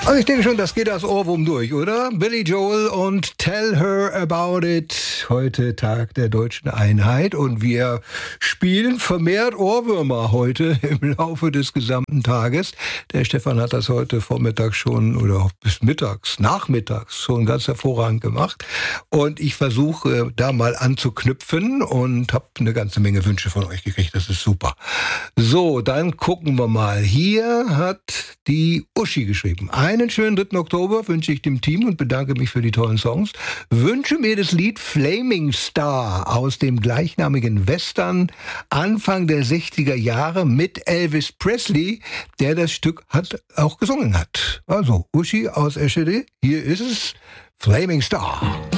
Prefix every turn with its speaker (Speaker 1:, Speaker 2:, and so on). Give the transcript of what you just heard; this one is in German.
Speaker 1: Also ich denke schon, das geht als Ohrwurm durch, oder? Billy Joel und Tell Her About It. Heute Tag der Deutschen Einheit und wir spielen vermehrt Ohrwürmer heute im Laufe des gesamten Tages. Der Stefan hat das heute Vormittag schon oder auch bis nachmittags schon ganz hervorragend gemacht. Und ich versuche da mal anzuknüpfen und habe eine ganze Menge Wünsche von euch gekriegt. Das ist super. So, dann gucken wir mal. Hier hat die Uschi geschrieben. Einen schönen 3. Oktober wünsche ich dem Team und bedanke mich für die tollen Songs. Wünsche mir das Lied Flaming Star aus dem gleichnamigen Western Anfang der 60er Jahre mit Elvis Presley, der das Stück auch gesungen hat. Also, Uschi aus Eschede, hier ist es, Flaming Star.